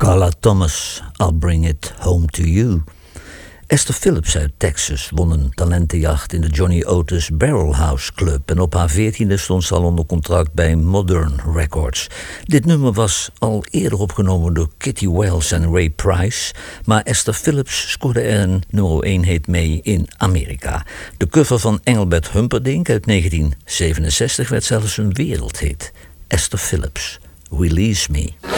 Carla Thomas, I'll Bring It Home to You. Esther Phillips uit Texas won een talentenjacht in de Johnny Otis Barrel House Club en op haar 14e stond ze al onder contract bij Modern Records. Dit nummer was al eerder opgenomen door Kitty Wells en Ray Price, maar Esther Phillips scoorde er een nummer 1 hit mee in Amerika. De cover van Engelbert Humperdinck uit 1967 werd zelfs een wereldhit. Esther Phillips, Release Me.